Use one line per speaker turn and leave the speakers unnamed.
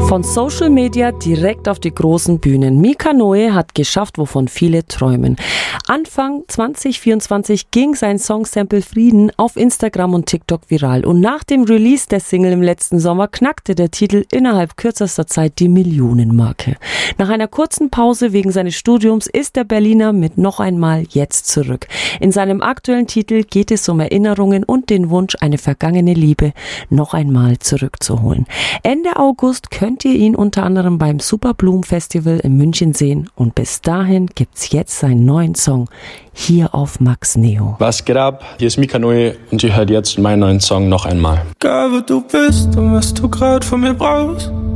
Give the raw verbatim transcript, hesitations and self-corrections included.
Von Social Media direkt auf die großen Bühnen. Mika Noe hat geschafft, wovon viele träumen. Anfang zwanzig vierundzwanzig ging sein Songsample Frieden auf Instagram und TikTok viral. Und nach dem Release der Single im letzten Sommer knackte der Titel innerhalb kürzester Zeit die Millionenmarke. Nach einer kurzen Pause wegen seines Studiums ist der Berliner mit Noch einmal jetzt zurück. In seinem aktuellen Titel geht es um Erinnerungen und den Wunsch, eine vergangene Liebe noch einmal zurückzuholen. Ende August könnt ihr ihn unter anderem beim Superblumen Festival in München sehen. Und bis dahin gibt's jetzt seinen neuen Song hier auf Max Neo.
Was geht ab? Hier ist Mika Noe und ihr hört jetzt meinen neuen Song Noch einmal.
Egal wo du bist und was du grad von mir brauchst,